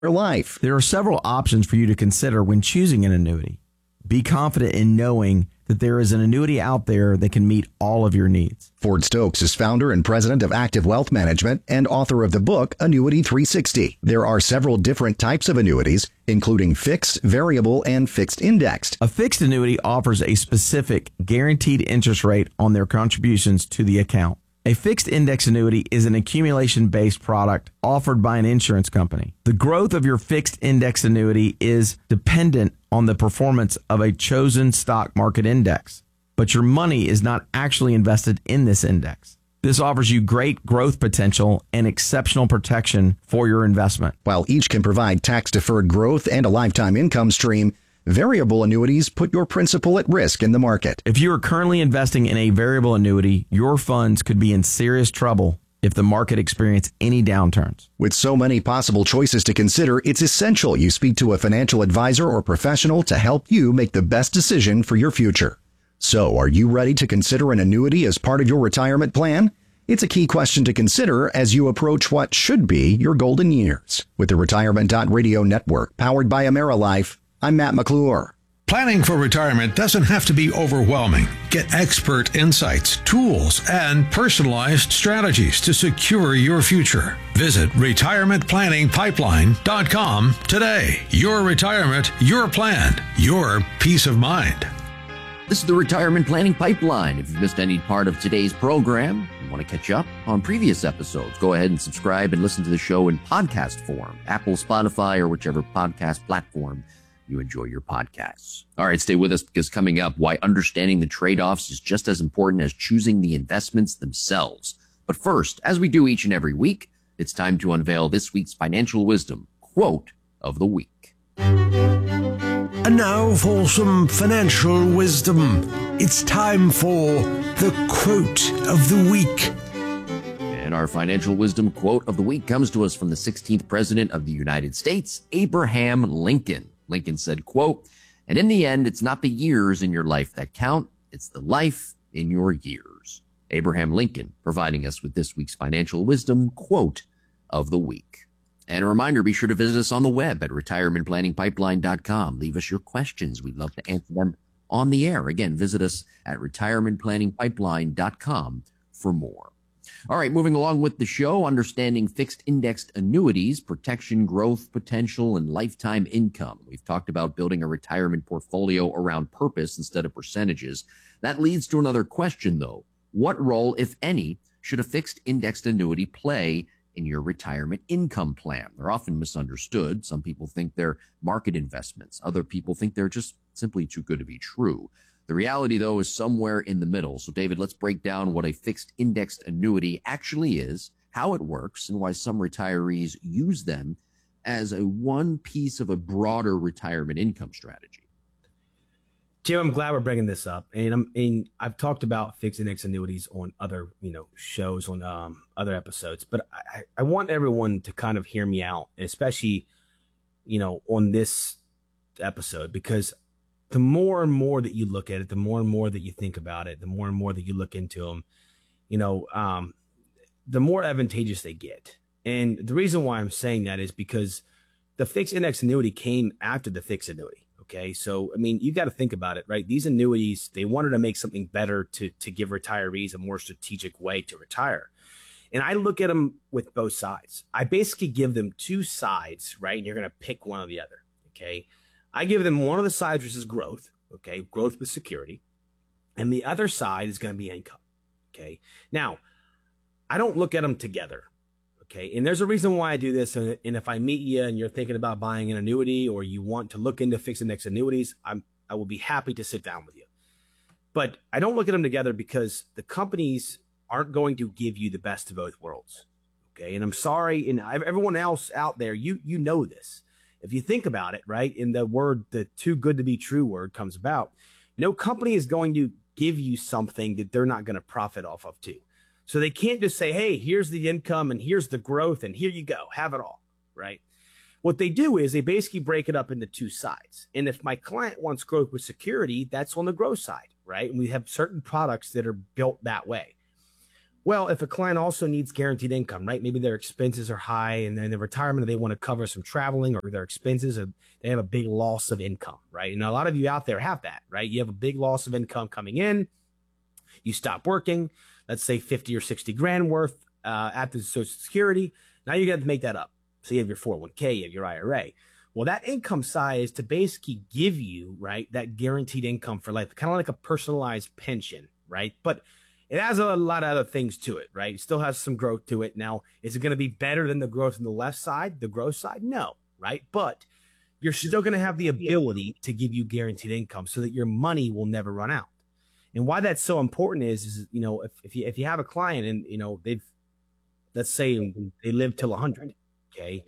Life. There are several options for you to consider when choosing an annuity. Be confident in knowing that there is an annuity out there that can meet all of your needs. Ford Stokes is founder and president of Active Wealth Management and author of the book Annuity 360. There are several different types of annuities, including fixed, variable, and fixed indexed. A fixed annuity offers a specific guaranteed interest rate on their contributions to the account. A fixed index annuity is an accumulation-based product offered by an insurance company. The growth of your fixed index annuity is dependent on the performance of a chosen stock market index, but your money is not actually invested in this index. This offers you great growth potential and exceptional protection for your investment. While each can provide tax-deferred growth and a lifetime income stream, variable annuities put your principal at risk in the market. If you are currently investing in a variable annuity, your funds could be in serious trouble if the market experiences any downturns. With so many possible choices to consider, it's essential you speak to a financial advisor or professional to help you make the best decision for your future. So, are you ready to consider an annuity as part of your retirement plan? It's a key question to consider as you approach what should be your golden years. With the Retirement.Radio network powered by AmeriLife, I'm Matt McClure. Planning for retirement doesn't have to be overwhelming. Get expert insights, tools, and personalized strategies to secure your future. Visit retirementplanningpipeline.com today. Your retirement, your plan, your peace of mind. This is the Retirement Planning Pipeline. If you've missed any part of today's program, you want to catch up on previous episodes, go ahead and subscribe and listen to the show in podcast form, Apple, Spotify, or whichever podcast platform you enjoy your podcasts. All right, stay with us because coming up, why understanding the trade-offs is just as important as choosing the investments themselves. But first, as we do each and every week, it's time to unveil this week's financial wisdom quote of the week. And now for some financial wisdom. It's time for the quote of the week. And our financial wisdom quote of the week comes to us from the 16th President of the United States, Abraham Lincoln. Lincoln said, quote, "And in the end, it's not the years in your life that count, it's the life in your years." Abraham Lincoln providing us with this week's financial wisdom quote of the week. And a reminder, be sure to visit us on the web at retirementplanningpipeline.com. Leave us your questions. We'd love to answer them on the air. Again, visit us at retirementplanningpipeline.com for more. All right, moving along with the show, understanding fixed indexed annuities, protection, growth potential, and lifetime income. We've talked about building a retirement portfolio around purpose instead of percentages. That leads to another question, though. What role, if any, should a fixed indexed annuity play in your retirement income plan? They're often misunderstood. Some people think they're market investments. Other people think they're just simply too good to be true. The reality, though, is somewhere in the middle. So, David, let's break down what a fixed indexed annuity actually is, how it works, and why some retirees use them as one piece of a broader retirement income strategy. Jim, I'm glad we're bringing this up. And I've talked about fixed index annuities on other, shows on other episodes, but I want everyone to kind of hear me out, especially, on this episode, because the more and more that you look at it, the more and more that you think about it, the more and more that you look into them, the more advantageous they get. And the reason why I'm saying that is because the fixed index annuity came after the fixed annuity. Okay. So, you got to think about it, right? These annuities, they wanted to make something better to give retirees a more strategic way to retire. And I look at them with both sides. I basically give them two sides, right? And you're going to pick one or the other. Okay. I give them one of the sides, which is growth, okay, growth with security, and the other side is going to be income, okay? Now, I don't look at them together, okay? And there's a reason why I do this, and if I meet you and you're thinking about buying an annuity or you want to look into fixed index annuities, I will be happy to sit down with you. But I don't look at them together because the companies aren't going to give you the best of both worlds, okay? And I'm sorry, and everyone else out there, you know this. If you think about it, right, in the too good to be true word comes about, no company is going to give you something that they're not going to profit off of too. So they can't just say, hey, here's the income and here's the growth and here you go, have it all, right? What they do is they basically break it up into two sides. And if my client wants growth with security, that's on the growth side, right? And we have certain products that are built that way. Well, if a client also needs guaranteed income, right? Maybe their expenses are high and then the retirement, they want to cover some traveling or their expenses, or they have a big loss of income, right? And a lot of you out there have that, right? You have a big loss of income coming in. You stop working, let's say 50 or 60 grand worth after Social Security. Now you got to make that up. So you have your 401k, you have your IRA. Well, that income side is to basically give you, right, that guaranteed income for life, kind of like a personalized pension, right? But it has a lot of other things to it, right? It still has some growth to it. Now, is it going to be better than the growth on the left side, the growth side? No, right? But you're still going to have the ability to give you guaranteed income so that your money will never run out. And why that's so important is you know, if you have a client and, you know, let's say they live till 100, okay?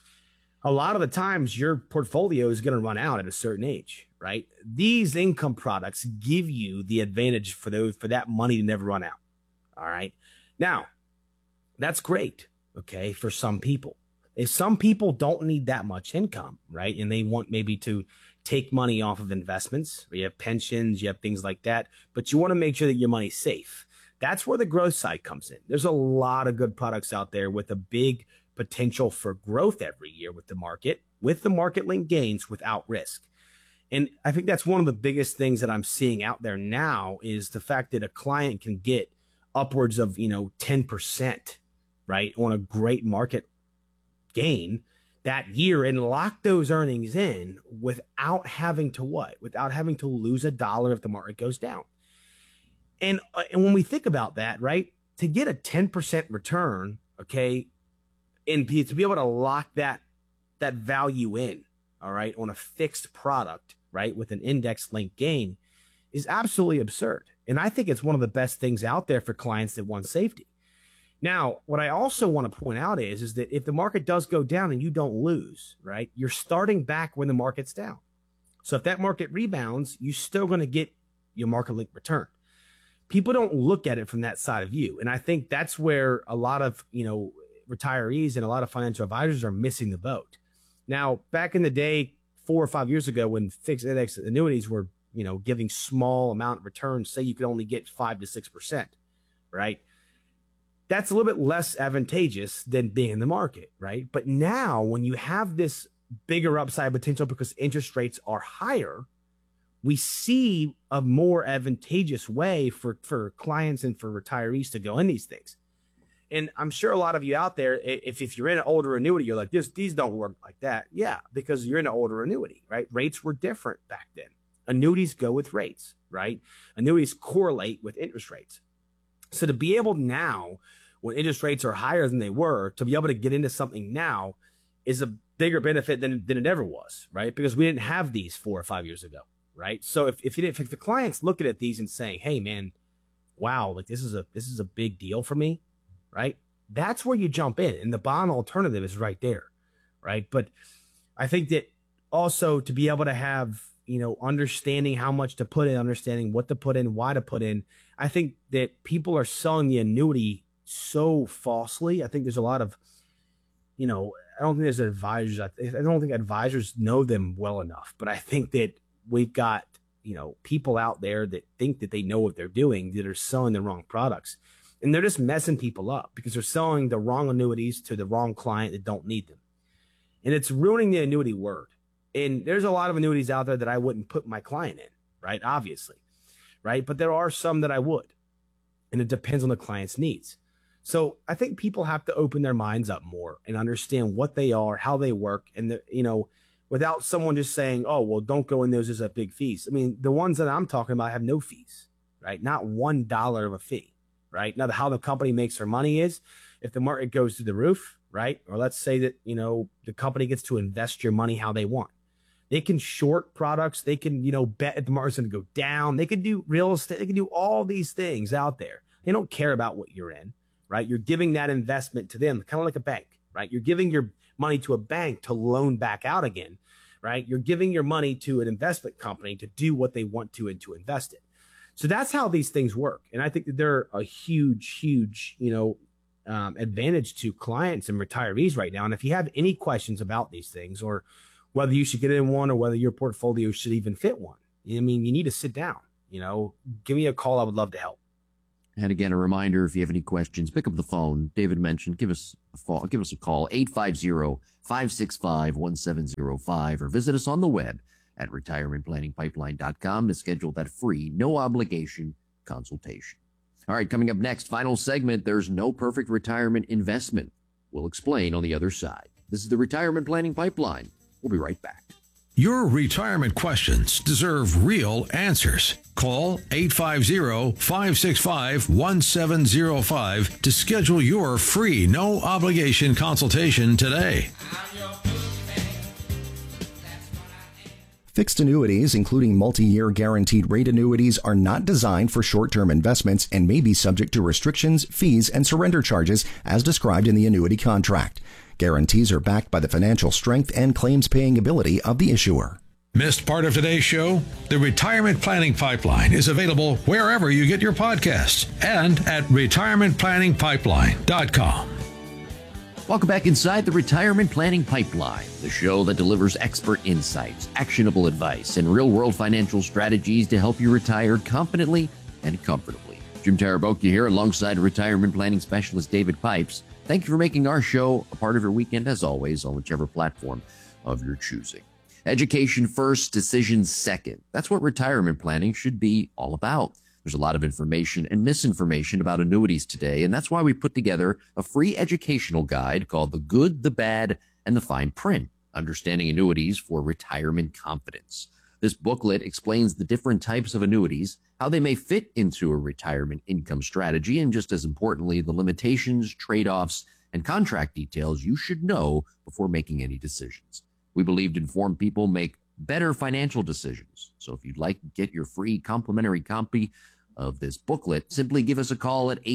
A lot of the times your portfolio is going to run out at a certain age, right? These income products give you the advantage for that money to never run out. All right. Now, that's great, okay, for some people. If some people don't need that much income, right, and they want maybe to take money off of investments, or you have pensions, you have things like that, but you want to make sure that your money's safe. That's where the growth side comes in. There's a lot of good products out there with a big potential for growth every year with the market linked gains without risk. And I think that's one of the biggest things that I'm seeing out there now is the fact that a client can get upwards of, 10%, right, on a great market gain that year and lock those earnings in without having to what? Without having to lose a dollar if the market goes down. And when we think about that, right, to get a 10% return, okay, and to be able to lock that value in, all right, on a fixed product, right, with an index linked gain is absolutely absurd. And I think it's one of the best things out there for clients that want safety. Now, what I also want to point out is that if the market does go down and you don't lose, right, you're starting back when the market's down. So if that market rebounds, you're still going to get your market link return. People don't look at it from that side of view. And I think that's where a lot of, retirees and a lot of financial advisors are missing the boat. Now, back in the day, 4 or 5 years ago, when fixed index annuities were, giving small amount of returns, say you could only get 5 to 6%, right? That's a little bit less advantageous than being in the market, right? But now when you have this bigger upside potential because interest rates are higher, we see a more advantageous way for clients and for retirees to go in these things. And I'm sure a lot of you out there, if you're in an older annuity, you're like, these don't work like that. Yeah, because you're in an older annuity, right? Rates were different back then. Annuities go with rates, right? Annuities correlate with interest rates. So to be able now, when interest rates are higher than they were, to be able to get into something now is a bigger benefit than it ever was, right? Because we didn't have these 4 or 5 years ago, right? So if the client's looking at these and saying, hey man, wow, like this is a big deal for me, right? That's where you jump in. And the bond alternative is right there, right? But I think that also to be able to have, understanding how much to put in, understanding what to put in, why to put in, I think that people are selling the annuity so falsely. I think there's a lot of, I don't think there's advisors. I don't think advisors know them well enough, but I think that we've got, people out there that think that they know what they're doing that are selling the wrong products. And they're just messing people up because they're selling the wrong annuities to the wrong client that don't need them. And it's ruining the annuity word. And there's a lot of annuities out there that I wouldn't put my client in, right? Obviously, right? But there are some that I would. And it depends on the client's needs. So I think people have to open their minds up more and understand what they are, how they work, and, without someone just saying, oh, well, don't go in those as a big fees. I mean, the ones that I'm talking about have no fees, right? Not $1 of a fee. Right? Now, how the company makes their money is if the market goes through the roof, right? Or let's say that, the company gets to invest your money how they want. They can short products. They can, bet if the market's going to go down. They can do real estate. They can do all these things out there. They don't care about what you're in, right? You're giving that investment to them, kind of like a bank, right? You're giving your money to a bank to loan back out again, right? You're giving your money to an investment company to do what they want to and to invest it. So that's how these things work. And I think that they're a huge, advantage to clients and retirees right now. And if you have any questions about these things or whether you should get in one or whether your portfolio should even fit one, you need to sit down, give me a call. I would love to help. And again, a reminder, if you have any questions, pick up the phone. David mentioned, give us a call, 850-565-1705, or visit us on the web at retirementplanningpipeline.com to schedule that free, no obligation consultation. All right, coming up next, final segment, there's no perfect retirement investment. We'll explain on the other side. This is the Retirement Planning Pipeline. We'll be right back. Your retirement questions deserve real answers. Call 850-565-1705 to schedule your free, no obligation consultation today. Fixed annuities, including multi-year guaranteed rate annuities, are not designed for short-term investments and may be subject to restrictions, fees, and surrender charges as described in the annuity contract. Guarantees are backed by the financial strength and claims-paying ability of the issuer. Missed part of today's show? The Retirement Planning Pipeline is available wherever you get your podcasts and at retirementplanningpipeline.com. Welcome back inside the Retirement Planning Pipeline, the show that delivers expert insights, actionable advice, and real-world financial strategies to help you retire confidently and comfortably. Jim Tarabokia here alongside retirement planning specialist David Pipes. Thank you for making our show a part of your weekend, as always, on whichever platform of your choosing. Education first, decisions second. That's what retirement planning should be all about. There's a lot of information and misinformation about annuities today, and that's why we put together a free educational guide called The Good, the Bad, and the Fine Print, Understanding Annuities for Retirement Confidence. This booklet explains the different types of annuities, how they may fit into a retirement income strategy, and just as importantly, the limitations, trade-offs, and contract details you should know before making any decisions. We believe informed people make better financial decisions. So if you'd like to get your free complimentary copy of this booklet, simply give us a call at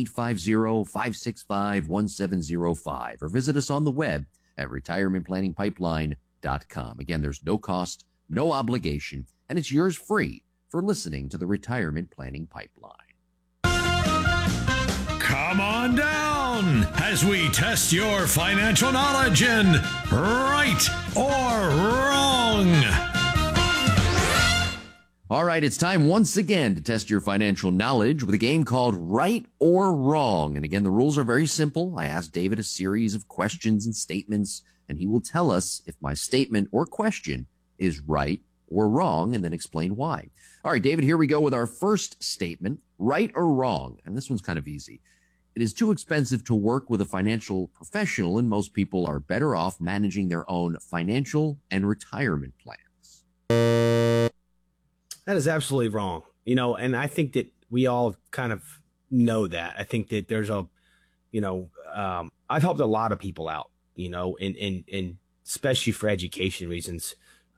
850-565-1705 or visit us on the web at retirementplanningpipeline.com. Again, there's no cost, no obligation, and it's yours free for listening to the Retirement Planning Pipeline. Come on down as we test your financial knowledge in right or wrong. All right, it's time once again to test your financial knowledge with a game called Right or Wrong. And again, the rules are very simple. I ask David a series of questions and statements, and he will tell us if my statement or question is right or wrong, and then explain why. All right, David, here we go with our first statement, right or wrong. And this one's kind of easy. It is too expensive to work with a financial professional, and most people are better off managing their own financial and retirement plans. That is absolutely wrong. And I think that we all kind of know that. I think that there's I've helped a lot of people out, and especially for education reasons.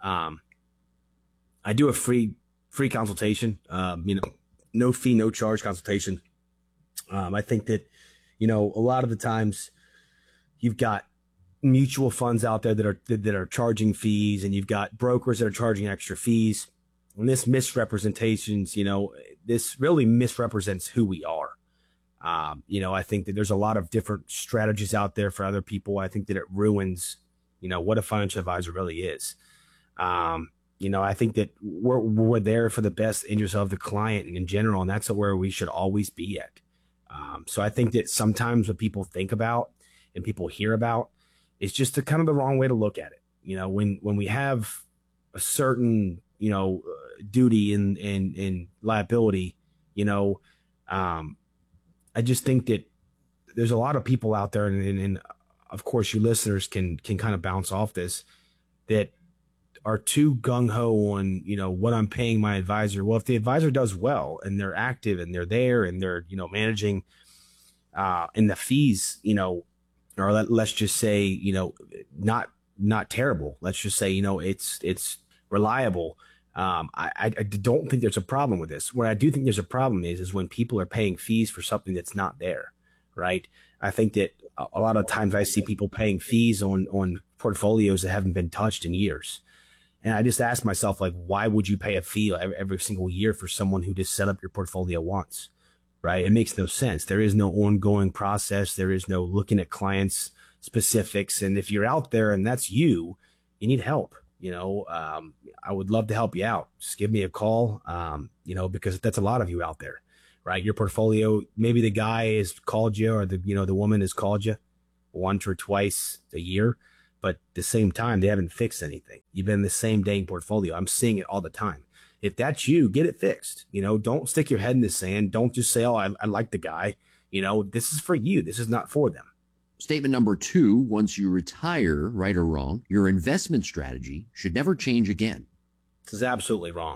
I do a free consultation, no fee, no charge consultation. I think that, a lot of the times you've got mutual funds out there that are charging fees, and you've got brokers that are charging extra fees. And this misrepresentations, this really misrepresents who we are. I think that there's a lot of different strategies out there for other people. I think that it ruins, what a financial advisor really is. I think that we're there for the best interest of the client and in general, and that's where we should always be at. So I think that sometimes what people think about and people hear about is just kind of the wrong way to look at it. When we have a certain, duty and liability, I just think that there's a lot of people out there, and of course you listeners can kind of bounce off this, that are too gung-ho on, what I'm paying my advisor. Well, if the advisor does well and they're active and they're there and they're, managing, and the fees, or let's just say, not terrible. Let's just say, it's reliable. I don't think there's a problem with this. Where I do think there's a problem is when people are paying fees for something that's not there, right? I think that a lot of times I see people paying fees on portfolios that haven't been touched in years. And I just ask myself, why would you pay a fee every single year for someone who just set up your portfolio once, right? It makes no sense. There is no ongoing process. There is no looking at clients' specifics. And if you're out there and that's you need help. I would love to help you out. Just give me a call, because that's a lot of you out there, right? Your portfolio, maybe the guy has called you or the woman has called you once or twice a year, but at the same time, they haven't fixed anything. You've been in the same dang portfolio. I'm seeing it all the time. If that's you, get it fixed. Don't stick your head in the sand. Don't just say, oh, I like the guy. This is for you. This is not for them. Statement number 2, once you retire, right or wrong, your investment strategy should never change again. This is absolutely wrong.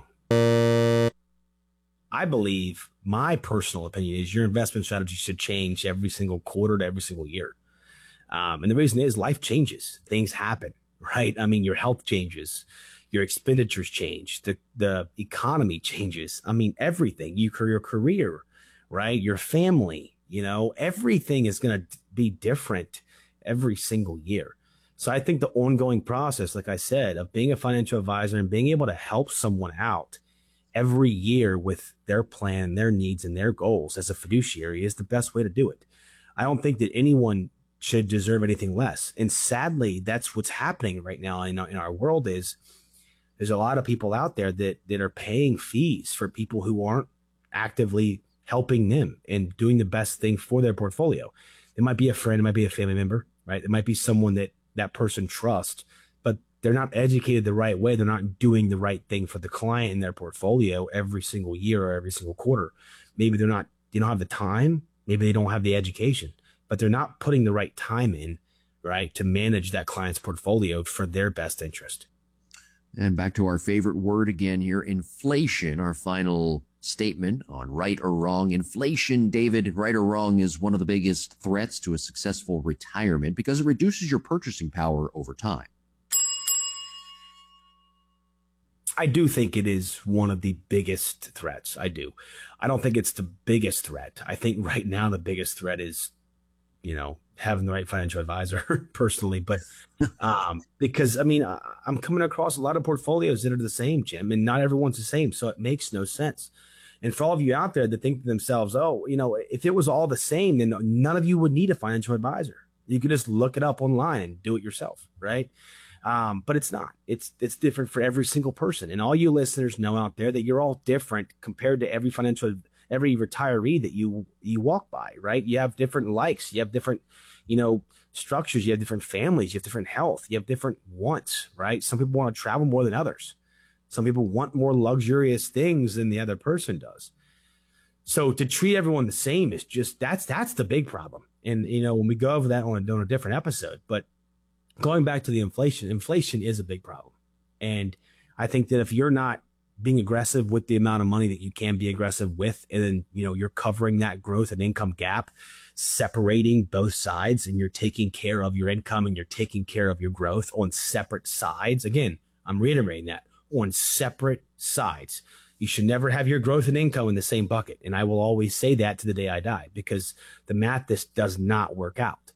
I believe my personal opinion is your investment strategy should change every single quarter to every single year. And the reason is life changes. Things happen, right? I mean, your health changes, your expenditures change, the economy changes. I mean, everything, your career, right? Your family, everything is going to be different every single year. So I think the ongoing process, like I said, of being a financial advisor and being able to help someone out every year with their plan, their needs, and their goals as a fiduciary is the best way to do it. I don't think that anyone should deserve anything less. And sadly, that's what's happening right now in our world is there's a lot of people out there that are paying fees for people who aren't actively helping them and doing the best thing for their portfolio. It might be a friend, it might be a family member, right? It might be someone that person trusts, but they're not educated the right way. They're not doing the right thing for the client in their portfolio every single year or every single quarter. Maybe they don't have the time. Maybe they don't have the education, but they're not putting the right time in, right, to manage that client's portfolio for their best interest. And back to our favorite word again here, inflation, our final statement on right or wrong. Inflation, David, right or wrong, is one of the biggest threats to a successful retirement because it reduces your purchasing power over time. I do think it is one of the biggest threats. I do. I don't think it's the biggest threat. I think right now the biggest threat is, having the right financial advisor personally, but because I'm coming across a lot of portfolios that are the same, Jim, and not everyone's the same. So it makes no sense. And for all of you out there that think to themselves, oh, if it was all the same, then none of you would need a financial advisor. You could just look it up online and do it yourself. Right. But it's not. It's different for every single person. And all you listeners know out there that you're all different compared to every retiree that you walk by, right? You have different likes, you have different, structures, you have different families, you have different health, you have different wants, right? Some people want to travel more than others. Some people want more luxurious things than the other person does. So to treat everyone the same is just, that's the big problem. And, when we go over that on a different episode, but going back to the inflation is a big problem. And I think that if you're not being aggressive with the amount of money that you can be aggressive with, and then, you're covering that growth and income gap, separating both sides, and you're taking care of your income and you're taking care of your growth on separate sides. Again, I'm reiterating that, on separate sides. You should never have your growth and income in the same bucket. And I will always say that to the day I die, because the math, this does not work out.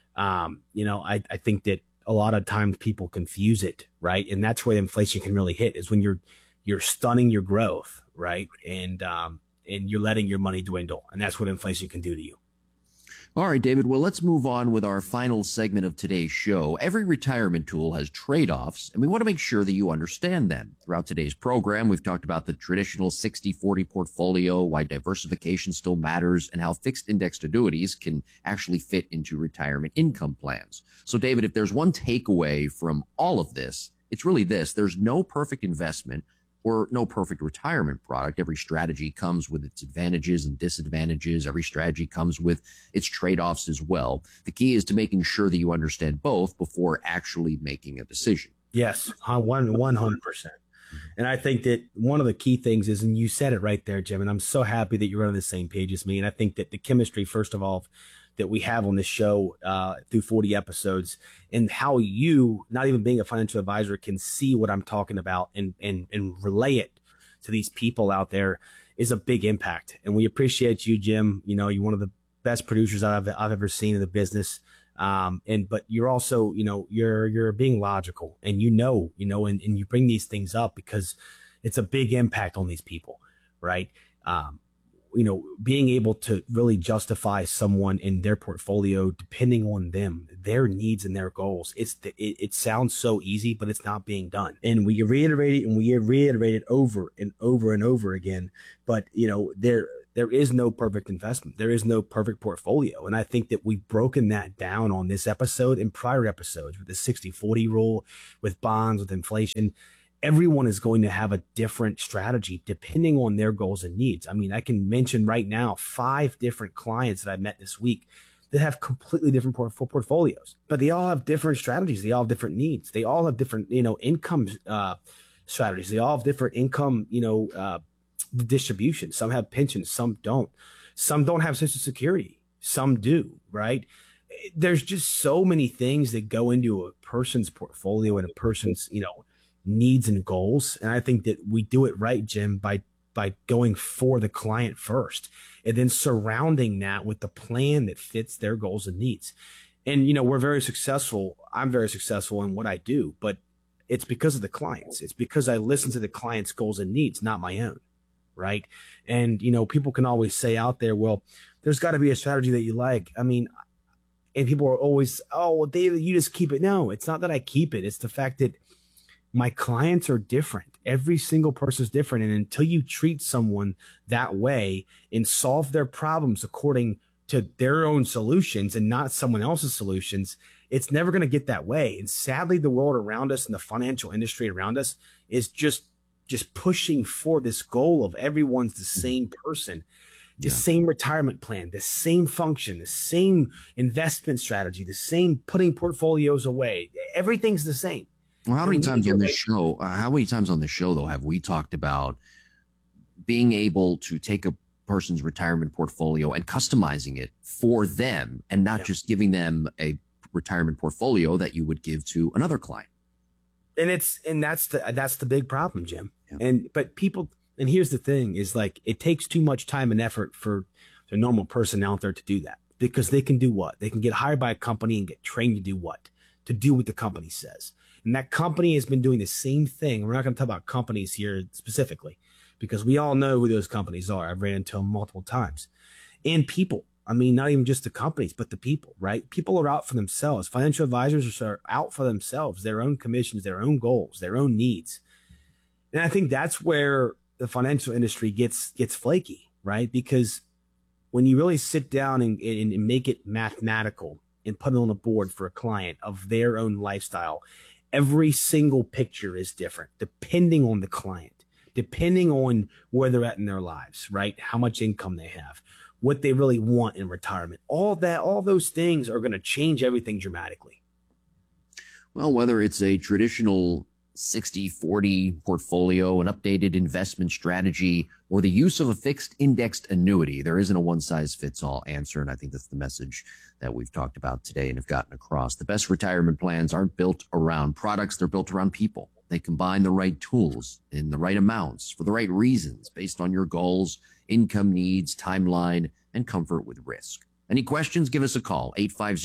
I think that a lot of times people confuse it, right? And that's where inflation can really hit, is when you're stunning your growth, right? And you're letting your money dwindle. And that's what inflation can do to you. All right, David. Well, let's move on with our final segment of today's show. Every retirement tool has trade-offs, and we want to make sure that you understand them. Throughout today's program, we've talked about the traditional 60-40 portfolio, why diversification still matters, and how fixed indexed annuities can actually fit into retirement income plans. So, David, if there's one takeaway from all of this, it's really this: there's no perfect investment or no perfect retirement product. Every strategy comes with its advantages and disadvantages. Every strategy comes with its trade-offs as well. The key is to making sure that you understand both before actually making a decision. Yes, 100%. And I think that one of the key things is, and you said it right there, Jim, and I'm so happy that you're on the same page as me. And I think that the chemistry, first of all, that we have on this show through 40 episodes, and how you, not even being a financial advisor, can see what I'm talking about and relay it to these people out there is a big impact. And we appreciate you, Jim. You're one of the best producers I've ever seen in the business. But you're also, you're being logical, and and you bring these things up because it's a big impact on these people, right? Being able to really justify someone in their portfolio, depending on them, their needs and their goals. It sounds so easy, but it's not being done. And we reiterate it over and over and over again. But There is no perfect investment. There is no perfect portfolio. And I think that we've broken that down on this episode and prior episodes with the 60-40 rule, with bonds, with inflation. Everyone is going to have a different strategy depending on their goals and needs. I mean, I can mention right now 5 different clients that I met this week that have completely different portfolios, but they all have different strategies. They all have different needs. They all have different, income strategies. They all have different income, distribution. Some have pensions, some don't. Some don't have Social Security, some do, right? There's just so many things that go into a person's portfolio and a person's, needs and goals. And I think that we do it right, Jim, by going for the client first and then surrounding that with the plan that fits their goals and needs. And, we're very successful. I'm very successful in what I do, but it's because of the clients. It's because I listen to the client's goals and needs, not my own. Right. And, people can always say out there, well, there's got to be a strategy that you like. I mean, and people are always, oh, well, David, you just keep it. No, it's not that I keep it. It's the fact that my clients are different. Every single person is different. And until you treat someone that way and solve their problems according to their own solutions and not someone else's solutions, it's never going to get that way. And sadly, the world around us and the financial industry around us is just pushing for this goal of everyone's the same person, the same retirement plan, the same function, the same investment strategy, the same putting portfolios away. Everything's the same. Well, how many times on this show, though, have we talked about being able to take a person's retirement portfolio and customizing it for them and not just giving them a retirement portfolio that you would give to another client? And that's the big problem, Jim. Yeah. But people, and here's the thing is like, it takes too much time and effort for the normal person out there to do that, because they can do what? They can get hired by a company and get trained to do what? To do what the company says. And that company has been doing the same thing. We're not going to talk about companies here specifically, because we all know who those companies are. I've ran into them multiple times. And people, I mean, not even just the companies, but the people, right? People are out for themselves. Financial advisors are out for themselves, their own commissions, their own goals, their own needs. And I think that's where the financial industry gets flaky, right? Because when you really sit down and make it mathematical and put it on a board for a client of their own lifestyle, every single picture is different depending on the client, depending on where they're at in their lives, right? How much income they have, what they really want in retirement. All those things are going to change everything dramatically. Well, whether it's a traditional 60-40 portfolio, an updated investment strategy, or the use of a fixed indexed annuity, there isn't a one-size-fits-all answer. And I think that's the message that we've talked about today and have gotten across. The best retirement plans aren't built around products. They're built around people. They combine the right tools in the right amounts for the right reasons based on your goals, income needs, timeline, and comfort with risk. Any questions? Give us a call,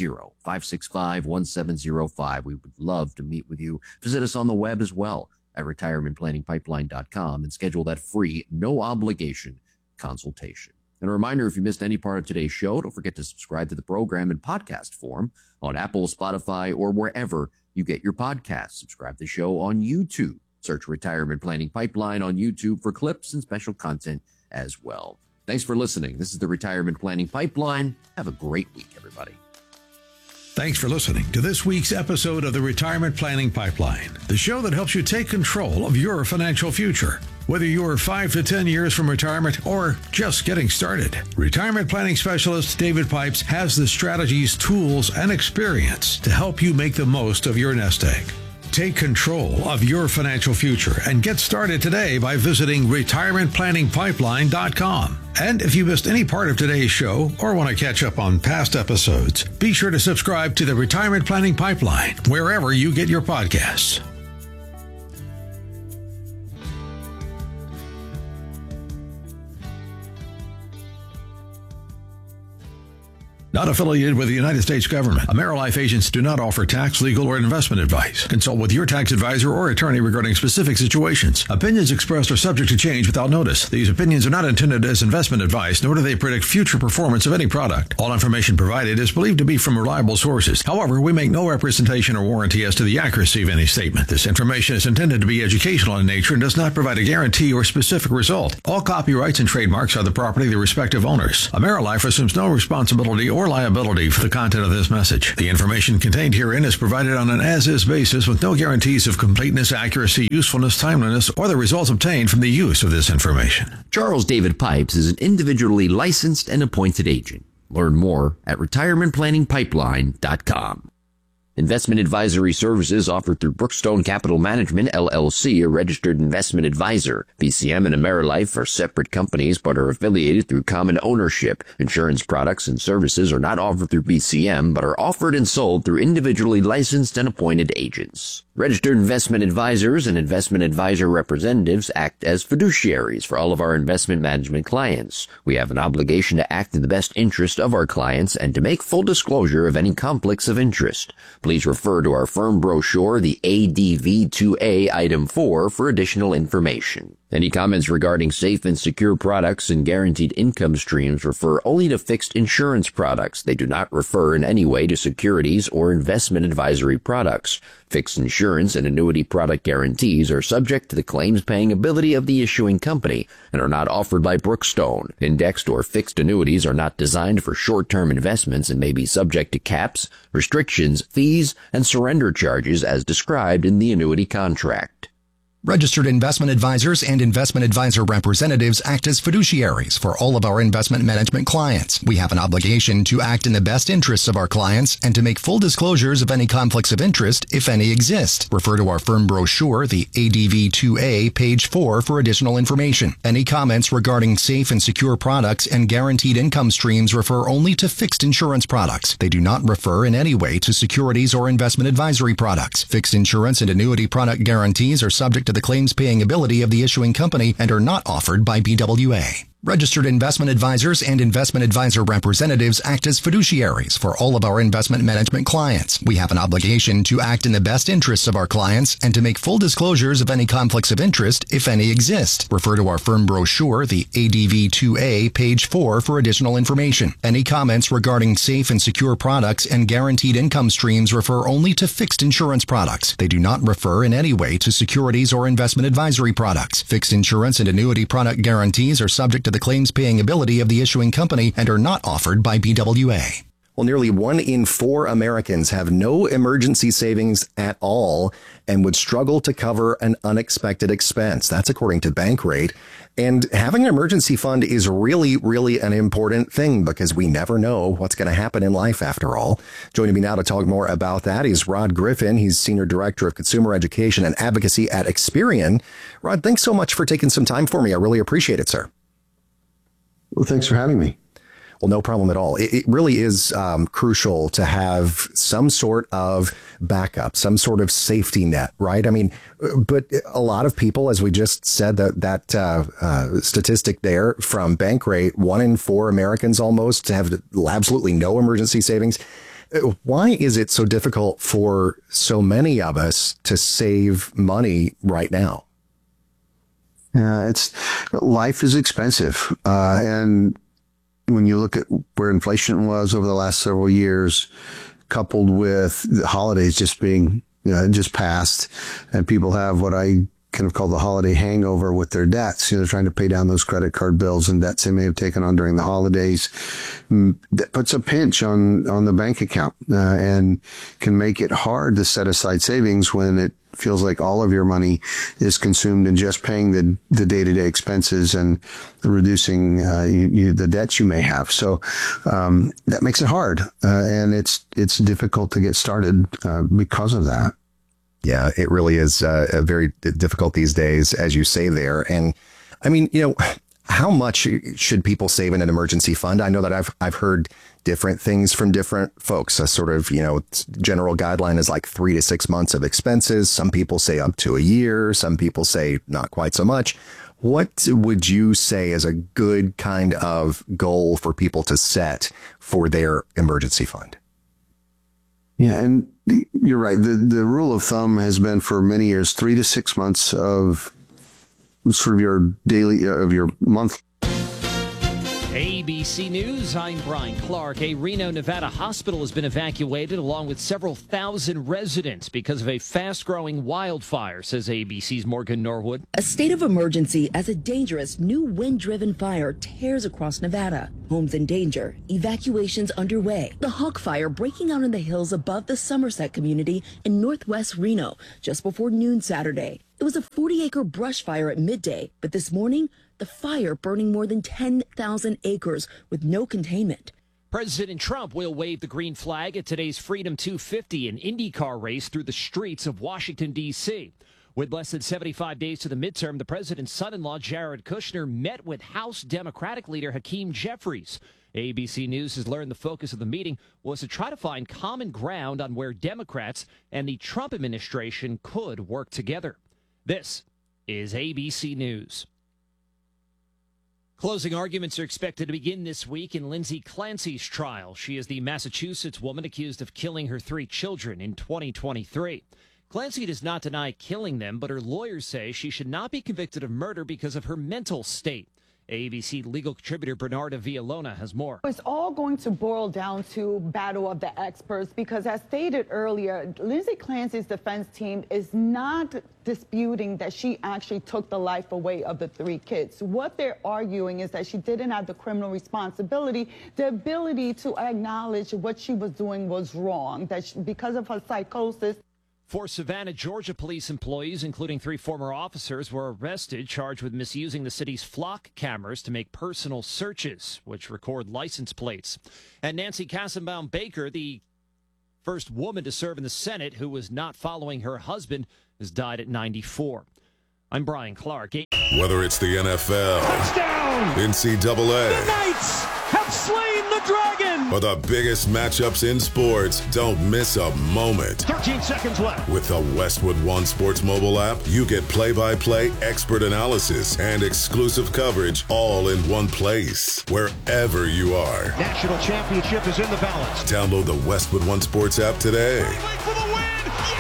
850-565-1705. We would love to meet with you. Visit us on the web as well at retirementplanningpipeline.com and schedule that free, no obligation consultation. And a reminder, if you missed any part of today's show, don't forget to subscribe to the program in podcast form on Apple, Spotify, or wherever you get your podcasts. Subscribe to the show on YouTube. Search Retirement Planning Pipeline on YouTube for clips and special content as well. Thanks for listening. This is the Retirement Planning Pipeline. Have a great week, everybody. Thanks for listening to this week's episode of the Retirement Planning Pipeline, the show that helps you take control of your financial future. Whether you're 5 to 10 years from retirement or just getting started, retirement planning specialist David Pipes has the strategies, tools, and experience to help you make the most of your nest egg. Take control of your financial future and get started today by visiting retirementplanningpipeline.com. And if you missed any part of today's show or want to catch up on past episodes, be sure to subscribe to the Retirement Planning Pipeline wherever you get your podcasts. Not affiliated with the United States government. AmeriLife agents do not offer tax, legal, or investment advice. Consult with your tax advisor or attorney regarding specific situations. Opinions expressed are subject to change without notice. These opinions are not intended as investment advice, nor do they predict future performance of any product. All information provided is believed to be from reliable sources. However, we make no representation or warranty as to the accuracy of any statement. This information is intended to be educational in nature and does not provide a guarantee or specific result. All copyrights and trademarks are the property of the respective owners. AmeriLife assumes no responsibility or liability for the content of this message. The information contained herein is provided on an as-is basis with no guarantees of completeness, accuracy, usefulness, timeliness, or the results obtained from the use of this information. Charles David Pipes is an individually licensed and appointed agent. Learn more at retirementplanningpipeline.com. Investment advisory services offered through Brookstone Capital Management, LLC, a registered investment advisor. BCM and AmeriLife are separate companies but are affiliated through common ownership. Insurance products and services are not offered through BCM but are offered and sold through individually licensed and appointed agents. Registered investment advisors and investment advisor representatives act as fiduciaries for all of our investment management clients. We have an obligation to act in the best interest of our clients and to make full disclosure of any conflicts of interest. Please refer to our firm brochure, the ADV2A Item 4, for additional information. Any comments regarding safe and secure products and guaranteed income streams refer only to fixed insurance products. They do not refer in any way to securities or investment advisory products. Fixed insurance and annuity product guarantees are subject to the claims-paying ability of the issuing company and are not offered by Brookstone. Indexed or fixed annuities are not designed for short-term investments and may be subject to caps, restrictions, fees, and surrender charges as described in the annuity contract. Registered investment advisors and investment advisor representatives act as fiduciaries for all of our investment management clients. We have an obligation to act in the best interests of our clients and to make full disclosures of any conflicts of interest, if any exist. Refer to our firm brochure, the ADV2A, page 4, for additional information. Any comments regarding safe and secure products and guaranteed income streams refer only to fixed insurance products. They do not refer in any way to securities or investment advisory products. Fixed insurance and annuity product guarantees are subject to the claims-paying ability of the issuing company and are not offered by BWA. Registered investment advisors and investment advisor representatives act as fiduciaries for all of our investment management clients. We have an obligation to act in the best interests of our clients and to make full disclosures of any conflicts of interest, if any exist. Refer to our firm brochure, the ADV2A, page 4, for additional information. Any comments regarding safe and secure products and guaranteed income streams refer only to fixed insurance products. They do not refer in any way to securities or investment advisory products. Fixed insurance and annuity product guarantees are subject to the claims-paying ability of the issuing company and are not offered by BWA. Well, nearly 1 in 4 Americans have no emergency savings at all and would struggle to cover an unexpected expense. That's according to Bankrate. And having an emergency fund is really, really an important thing because we never know what's going to happen in life after all. Joining me now to talk more about that is Rod Griffin. He's Senior Director of Consumer Education and Advocacy at Experian. Rod, thanks so much for taking some time for me. I really appreciate it, sir. Well, thanks for having me. Well, no problem at all. It really is crucial to have some sort of backup, some sort of safety net, right? I mean, but a lot of people, as we just said, that statistic there from Bankrate, 1 in 4 Americans almost have absolutely no emergency savings. Why is it so difficult for so many of us to save money right now? Life is expensive. And when you look at where inflation was over the last several years, coupled with the holidays just being, just passed, and people have what I kind of call the holiday hangover with their debts, they're trying to pay down those credit card bills and debts they may have taken on during the holidays. That puts a pinch on the bank account, and can make it hard to set aside savings when it feels like all of your money is consumed in just paying the day-to-day expenses and reducing the debts you may have. So that makes it hard, and it's difficult to get started because of that. Yeah, it really is very difficult these days, as you say there. And I mean, how much should people save in an emergency fund? I know that I've heard different things from different folks. A sort of, general guideline is like 3 to 6 months of expenses. Some people say up to a year. Some people say not quite so much. What would you say is a good kind of goal for people to set for their emergency fund? Yeah, and you're right. The rule of thumb has been for many years 3 to 6 months of sort of your daily, of your month. ABC News, I'm Brian Clark. A Reno, Nevada hospital has been evacuated along with several thousand residents because of a fast-growing wildfire, says ABC's Morgan Norwood. A state of emergency as a dangerous new wind-driven fire tears across Nevada. Homes in danger, evacuations underway. The Hawk Fire breaking out in the hills above the Somerset community in northwest Reno just before noon Saturday. It was a 40-acre brush fire at midday, but this morning, the fire burning more than 10,000 acres with no containment. President Trump will wave the green flag at today's Freedom 250, an IndyCar race through the streets of Washington, D.C. With less than 75 days to the midterm, the president's son-in-law, Jared Kushner, met with House Democratic leader Hakeem Jeffries. ABC News has learned the focus of the meeting was to try to find common ground on where Democrats and the Trump administration could work together. This is ABC News. Closing arguments are expected to begin this week in Lindsay Clancy's trial. She is the Massachusetts woman accused of killing her 3 children in 2023. Clancy does not deny killing them, but her lawyers say she should not be convicted of murder because of her mental state. ABC legal contributor Bernarda Villalona has more. It's all going to boil down to battle of the experts because, as stated earlier, Lindsay Clancy's defense team is not disputing that she actually took the life away of the 3 kids. What they're arguing is that she didn't have the criminal responsibility, the ability to acknowledge what she was doing was wrong, that because of her psychosis. 4 Savannah, Georgia police employees, including 3 former officers, were arrested, charged with misusing the city's flock cameras to make personal searches, which record license plates. And Nancy Kassenbaum-Baker, the first woman to serve in the Senate who was not following her husband, has died at 94. I'm Brian Clark. Whether it's the NFL, touchdown, NCAA, the Knights have slain the dragon, or the biggest matchups in sports, don't miss a moment. 13 seconds left. With the Westwood One Sports mobile app, you get play-by-play expert analysis and exclusive coverage all in one place, wherever you are. National championship is in the balance. Download the Westwood One Sports app today. For the win.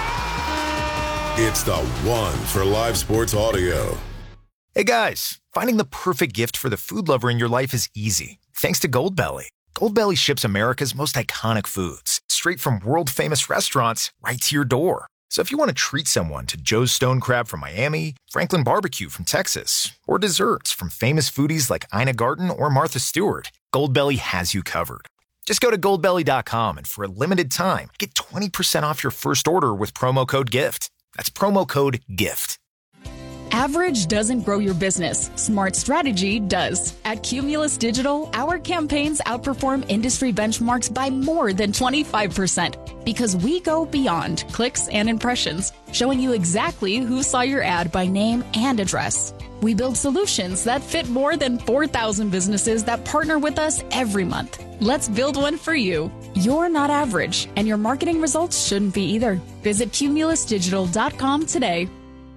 It's the one for live sports audio. Hey guys, finding the perfect gift for the food lover in your life is easy. Thanks to Goldbelly. Goldbelly ships America's most iconic foods straight from world-famous restaurants right to your door. So if you want to treat someone to Joe's Stone Crab from Miami, Franklin Barbecue from Texas, or desserts from famous foodies like Ina Garten or Martha Stewart, Goldbelly has you covered. Just go to goldbelly.com and for a limited time, get 20% off your first order with promo code GIFT. That's promo code GIFT. Average doesn't grow your business. Smart strategy does. At Cumulus Digital, our campaigns outperform industry benchmarks by more than 25% because we go beyond clicks and impressions, showing you exactly who saw your ad by name and address. We build solutions that fit more than 4,000 businesses that partner with us every month. Let's build one for you. You're not average, and your marketing results shouldn't be either. Visit cumulusdigital.com today.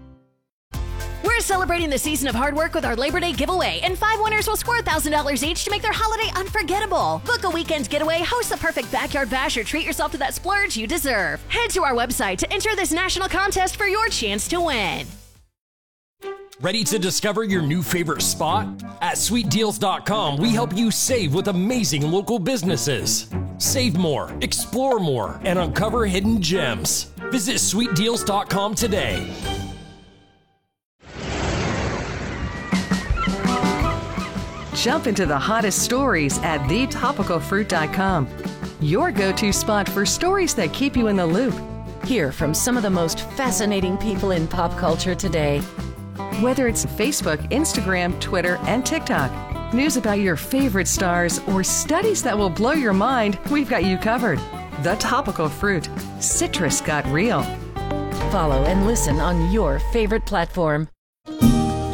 We're celebrating the season of hard work with our Labor Day giveaway, and 5 winners will score $1,000 each to make their holiday unforgettable. Book a weekend getaway, host the perfect backyard bash, or treat yourself to that splurge you deserve. Head to our website to enter this national contest for your chance to win. Ready to discover your new favorite spot? At sweetdeals.com, we help you save with amazing local businesses. Save more, explore more, and uncover hidden gems. Visit sweetdeals.com today. Jump into the hottest stories at thetopicalfruit.com. Your go-to spot for stories that keep you in the loop. Hear from some of the most fascinating people in pop culture today. Whether it's Facebook, Instagram, Twitter, and TikTok, news about your favorite stars, or studies that will blow your mind, we've got you covered. The Topical Fruit. Citrus got real. Follow and listen on your favorite platform.